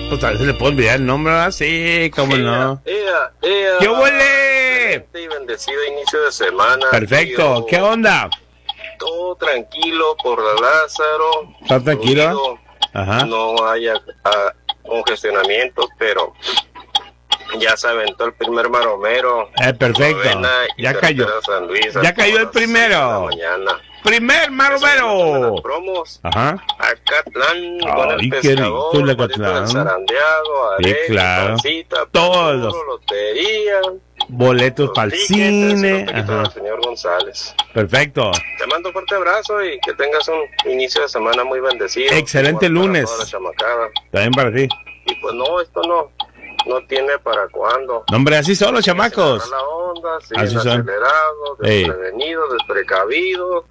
Pues tal vez se le puede olvidar el nombre, ¿verdad? Sí, cómo no. ¡Qué huele! Excelente y bendecido inicio de semana. Perfecto, tío. ¿qué onda? Todo tranquilo por la Lázaro. ¿Está tranquilo? Fluido, Ajá. no haya congestionamientos, pero ya se aventó el primer maromero. Perfecto. Novena y Ya cayó. tercera San Luis, Ya cayó el primero. mañana. Primer maromero. Promos. Ajá. Acatlán, con Ay, el qué pescador, rico el Juanito Acatlán. del Zarandeado, Sí, Areli, claro. Pancita, Todos. Puro, Lotería, Boletos los para el tickets, cine. los taquitos Ajá. del señor González. Perfecto. Te mando un fuerte abrazo y que tengas un inicio de semana muy bendecido. Excelente Igual para lunes. toda la chamacada. También para ti. Y pues no, esto no tiene para cuándo. No, hombre, así son los Sin chamacos. agarrar la onda, siguen Así son. acelerados, Ey. desprevenidos, desprecavidos,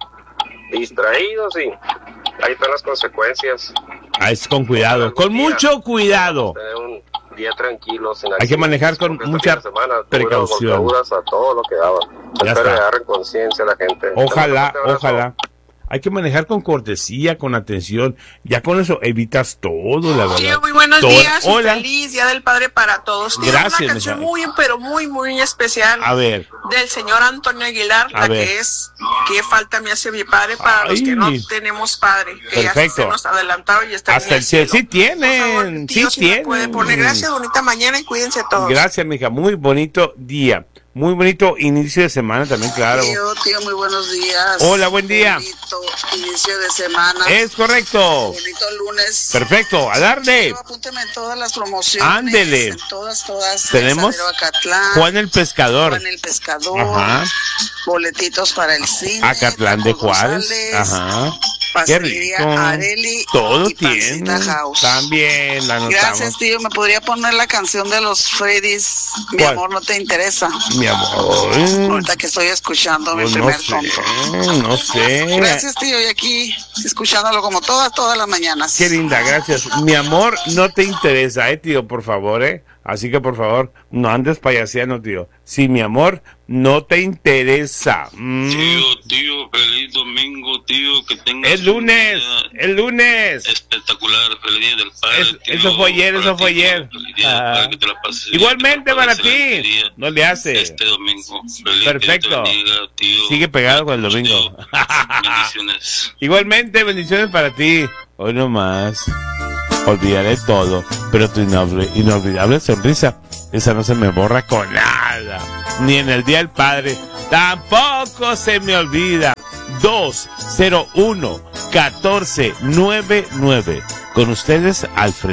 distraídos y ahí están las consecuencias. Ah, es con cuidado, con mucho cuidado. Tener un día tranquilo, sin Hay que manejar con porque este mucha fin de semana, precaución. voltaduras a todo lo que daba. Ya Espero está. que agarren conciencia la gente. Ojalá, Te mando un fuerte abrazo. ojalá. Hay que manejar con cortesía, con atención. Ya con eso evitas todo, la verdad. Tío, muy buenos Todo. días y Hola. feliz Día del Padre para todos. Tío, Gracias, una canción mija. muy, pero muy, muy especial A ver. del señor Antonio Aguilar, A la ver. que es ¿Qué falta me hace mi padre? Para los que no Ay. tenemos padre, que ya Perfecto. se nos adelantaron y están Hasta en el cielo. Sí Por favor, tienen, tío, sí si me puede tienen. poner. Gracias, bonita mañana y cuídense todos. Gracias, mija. Muy bonito día. Muy bonito inicio de semana también, claro. Tío, muy buenos días. Hola, buen día. Bonito inicio de semana. Es correcto. Bonito lunes. Perfecto, a darle. Tío, apúnteme en todas las promociones. Ándele. En todas. Tenemos Asadero Acatlán, Juan el Pescador. Juan el Pescador. Ajá. Boletitos para el cine. Acatlán de Paco Juárez. González, Ajá. Qué Pastelería rico. Areli Todo y Pancita tiene. House. También la anotamos. Gracias, tío. ¿Me podría poner la canción de los Freddys? Mi ¿Cuál? amor no te interesa. Mi amor. Ahorita que estoy escuchando mi Pues no primer sé, tonto. no sé. Gracias, tío, y aquí escuchándolo como todas las mañanas. Qué linda, gracias. Mi amor, no te interesa, tío, por favor, Así que, por favor, no andes payaseando, tío. Si mi amor no te interesa. Tío, feliz domingo, tío, que tengas El lunes, un día el lunes. espectacular, feliz día del padre, tío. Eso fue ayer, Para eso ti, fue tío, ayer. feliz día del padre, que te la pases bien, Igualmente que te la para pases excelente ti. día. No le hace. Este domingo, feliz Perfecto. Dios te bendiga, tío. Sigue pegado con el domingo. Tío, bendiciones. Igualmente, bendiciones para ti. Hoy nomás. Olvidaré todo, pero tu inolvidable sonrisa, esa no se me borra con nada. Ni en el Día del Padre, tampoco se me olvida. 201-1499. Con ustedes, Alfredo.